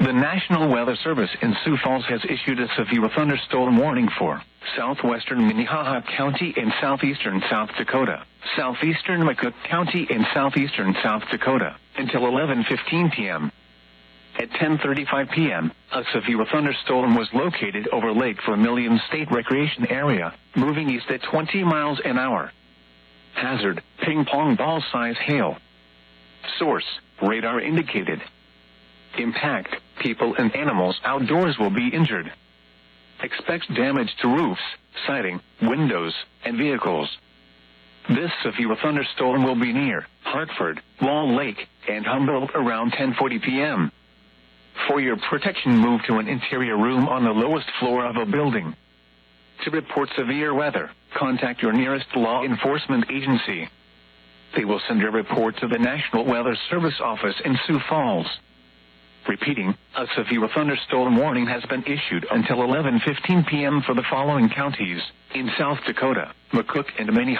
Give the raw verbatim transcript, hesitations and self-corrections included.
The National Weather Service in Sioux Falls has issued a severe thunderstorm warning for southwestern Minnehaha County and southeastern South Dakota, southeastern McCook County and southeastern South Dakota, until eleven fifteen p.m. At ten thirty-five p.m., a severe thunderstorm was located over Lake Vermilion State Recreation Area, moving east at twenty miles an hour. Hazard, ping-pong ball-size hail. Source, radar indicated. Impact, people and animals outdoors will be injured. Expect damage to roofs, siding, windows, and vehicles. This severe thunderstorm will be near Hartford, Wall Lake, and Humboldt around ten forty p.m. For your protection, move to an interior room on the lowest floor of a building. To report severe weather, contact your nearest law enforcement agency. They will send your report to the National Weather Service office in Sioux Falls. Repeating, a severe thunderstorm warning has been issued until eleven fifteen p.m. for the following counties in South Dakota, McCook and Minnehaha.